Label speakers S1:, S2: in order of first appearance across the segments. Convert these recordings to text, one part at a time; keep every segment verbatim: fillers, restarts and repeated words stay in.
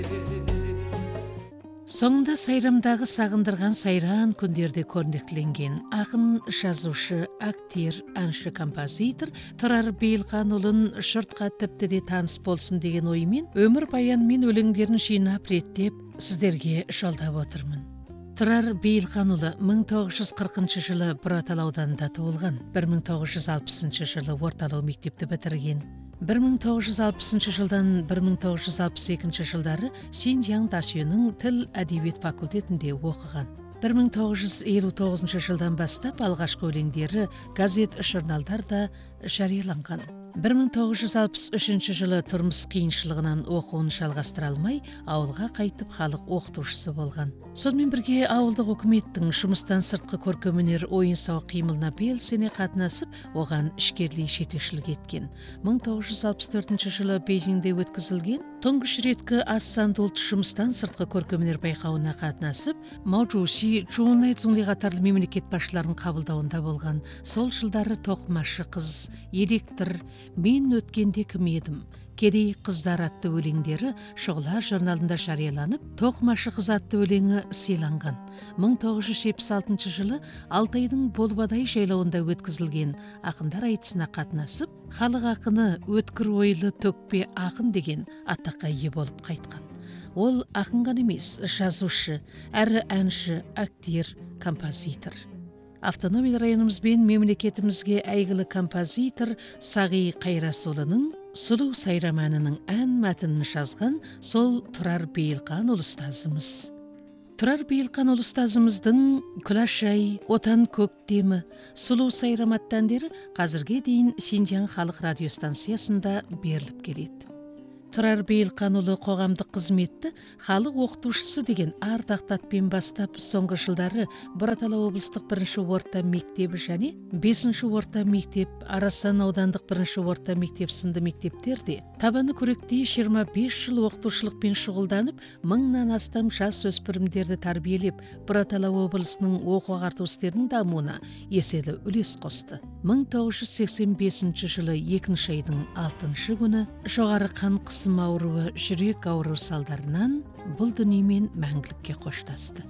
S1: Соңында сайрамдағы сағындырған сайран күндерде көрнектіленген ақын, жазушы, актер, әнші, композитор Тұрар Бейілқанұлын жұртқа тіпті де таныс болсын деген оймен өмір баян мен өлеңдерін жинап реттеп сіздерге жолдап отырмын. Тұрар Бейілқанұлы мың тоғыз жүз қырқыншы жылы Бұратал ауданында туылған, бір мың тоғыз жүз алпысыншы жылы орталық мектепті бітірген. бір мың тоғыз жүз алпысыншы жылдан бір мың тоғыз жүз алпыс екінші жылдары Синьцзян Дашюның тіл әдебиет факультетінде оқыған. бір мың тоғыз жүз елу тоғызыншы жылдан бастап алғашқы өлеңдері газет журналдарда жарияланған. бір мың тоғыз жүз алпыс үшінші жылы тұрмыс қиыншылығынан оқуын жалғастыра алмай, ауылға қайтып халық оқытушысы болған. Сонымен бірге ауылдық үкіметтің жұмыстан сыртқы көркемөнер ойын-сауық қимылына белсене қатынасып, оған ішкерлей жетекшілік еткен. мың тоғыз жүз алпыс төртінші жылы Бейжіңде өткізілген тұңғыш реткі аз санды ұлт жұмыстан сыртқы көркемөнер байқауына қатынасып, Мао Цзуши, Чжунлай Цзунли қатарлы мемлекет басшыларын қабылдауында болған. Сол жылдары тоқымашы қыз, электр, мен өткенде кім едім, кедей қыздар атты өлеңдері Шұғыла журналында жарияланып, тоқымашы қыз атты өлеңі сыйланған. мың тоғыз жүз жетпіс алтыншы жылы Алтайдың Болбадай жайлауында өткізілген ақындар айтысына қатынасып, халық ақыны өткір ойлы төкпе ақын деген атаққа ие болып қайтқан. Ол ақын ғана емес, жазушы, әрі әнші, актер, композитор. Автономия районымыз бен мемлекетімізге әйгілі композитор Сағи Қайрасұлының Сұлу сайрам әнінің ән мәтінін жазған сол Тұрар Бейілқанұлы ұстазымыз. Тұрар Бейілқанұлы ұстазымыздың Күләш ай, Отан көктемі, Сұлу сайрам атты әндері қазірге дейін Синьцзян халық радиостанциясында беріліп келеді. Тұрар Бейілқанұлы қоғамдық қызметті халық оқытушысы деген ардақ атпен бастап, соңғы жылдары Бұратал облыстық бірінші орта мектебі және бесінші орта мектеп, Арасан аудандық бірінші орта мектеп сынды мектептерде табаны күректей жиырма бес жыл оқытушылықпен шұғылданып, мыңнан астам жас өспірімдерді тәрбиелеп, Бұратал облысының оқу ағарту істерінің дамуына еселі үлес қосты. мың тоғыз жүз сексен бесінші жылы екінші айдың алтыншы күні жоғары қан қысым ауруы, жүрек ауруы салдарынан бұл дүниемен мәңгілікке қоштасты.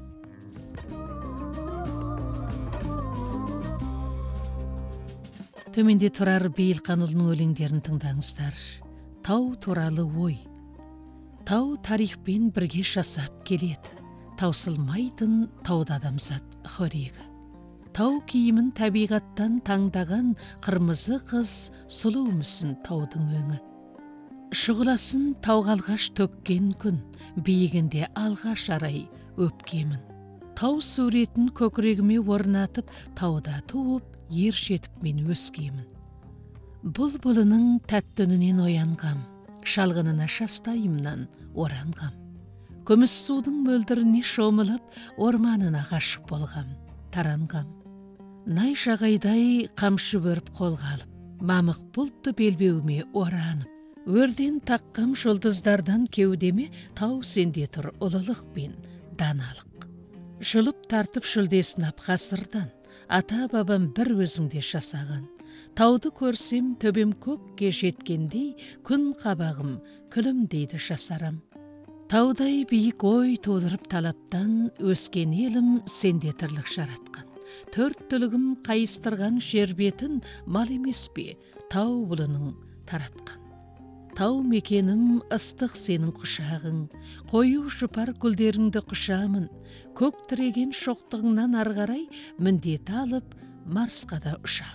S1: Төменде Тұрар Бейілқанұлының өлеңдерін тыңдаңыздар. Тау туралы ой. Тау тарихпен бірге жасап келеді. Таусылмайтын тауда адамзат хорегі. Тау киімін табиғаттан таңдаған қырмызы қыз сұлу мүсін таудың өңі. Шұғыласын тауғалғаш төккен күн, биігінде алғаш арай өпкемін. Тау суретін көкірегіме орнатып, тауда туып, ер жетіп мен өскемін. Бұлбұлының тәттінінен оянғам, шалғынына шастайымнан оранғам. Күміс судың мөлдіріне шомылып, орманына ғашық болғам, таранғам. Най жағайдай қамшы өріп қолға алып, мамық бұлтты белбеуіме оранып, өрден таққам жұлдыздардан кеудеме тау сенде тұр ұлылық пен даналық. Жұлып тартып жүлдесін ап ғасырдан, ата бабам бір өзіңде жасаған. Тауды көрсем төбем көкке жеткендей, күн қабағым күлім дейді жасарам. Таудай биік ой толырып талаптан, өскен елім сенде тірлік жаратқан. Төрт түлігім қайыстырған жер бетін мал емес пе, тау бұлының таратқан. Тау мекенім ыстық сенің құшағың, қою жұпар гүлдеріңді құшамын, көк тіреген шоқтығыңнан арғарай, міндет алып, Марсқа да ұшамын.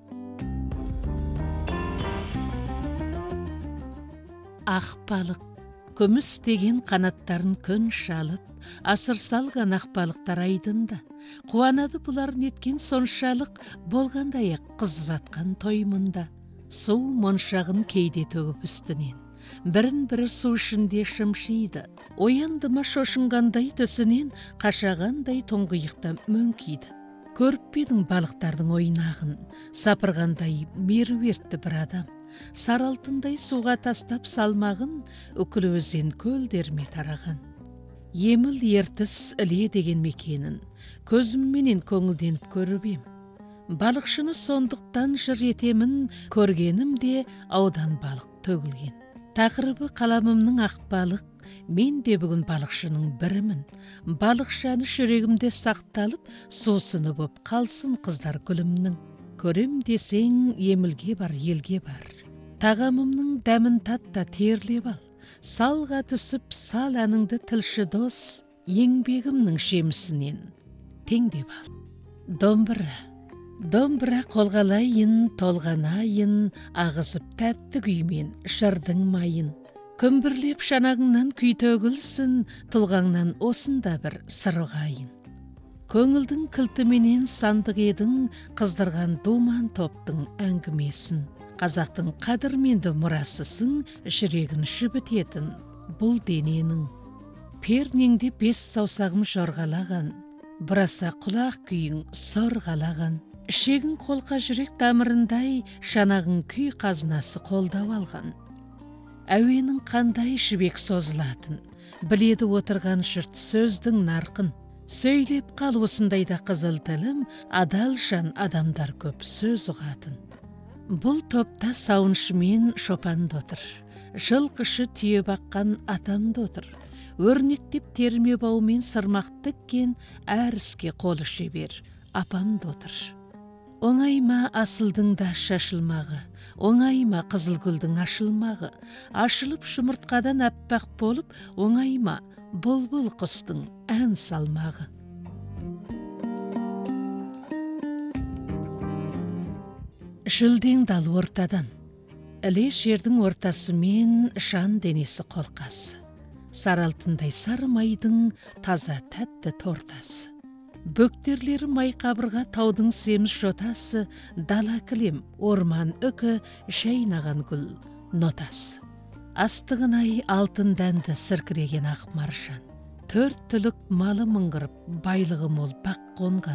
S1: Ақ балық, күміс деген қанаттарын күн шалып, асыр салған ақ балықтар айдында, қуанады бұлар неткен соншалық, болғандай ақ қыз ұзатқан тоймында. Су моншағын кейде төгіп үстінен, бірін-бірі су ішінде шымшиды. Оянды ма шошынғандай түсінен, қашағандай тұңғиықта мөңкиді. Көріп педің балықтардың ойнағын, сапырғандай меруертті бір адам. Саралтындай суға тастап салмағын, үкілі өзен көлдерме тараған. Еміл ертіс іле деген мекенін, көзімменен көңілденіп көріп ем. Балықшыны сондықтан жыр етемін, көргенімде аудан балық төгілген. Тақырыбы қаламымның ақбалық, мен де бүгін балықшының бірімін. Балықшаны жүрегімде сақталып, сусыны боп қалсын қыздар гүлімнің. Көрем десең, емілге бар, елге бар. Тағамымның дәмін татта терлеп ал. Салға түсіп, сал әніңді тілші дос, еңбегімнің жемісінен теңдеп ал. Домбыра. Домбыра қолғалайын, толғанайын, ағызып тәтті күймен жырдың майын. Күмбірлеп шанағыңнан күй төгілсін, тұлғаңнан осында бір сыр ұғайын. Көңілдің кілтіменен сандық едің, қыздырған думан топтың әңгімесін. Қазақтың қадірменді мұрасысың, жүрегін жібітетін бұл дененің. Пернеңде бес саусағым жорғалаған, бұраса құлақ күйің сорғалаған. Ішегін қолқа жүрек тамырындай, шанағың күй қазынасы қолдау алған. Әуенің қандай жібек созылатын, біледі отырған жұрт сөздің нарқын. Сөйлеп қал осындайда қызыл тілім, адал жан адамдар көп сөз ұғатын. Бұл топта сауыншымен шопан дотыр, жылқышы түйе баққан атам дотыр. Өрнектеп терме баумен сырмақ тіккен әр іске қолы шебер апам дотыр. Оңайма асылдың да шашылмағы, оңайма қызыл гүлдің ашылмағы, ашылып жұмыртқадан әппақ болып, оңайма бұлбұл құстың ән салмағы. Жүлдең дал ортадан, іле жердің ортасымен жан денесі қолқасы. Саралтындай сары майдың таза тәтті тортасы. Бөктерлері май қабырға таудың семіз жотасы, дала кілем, орман үкі, жайнаған гүл нотасы. Астығынай алтын дәнді сіркіреген ақ маржан. Төрт түлік малы мыңғырып, байлығы мол бақ қонған.